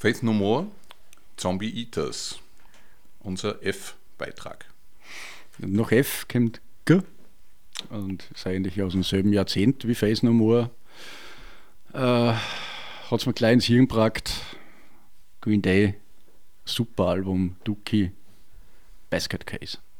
Faith No More, Zombie Eaters, unser F-Beitrag. Nach F kommt G und ist eigentlich aus demselben Jahrzehnt wie Faith No More. Hat es mir klein ins Hirn gebracht. Green Day, super Album, Dookie, Basket Case.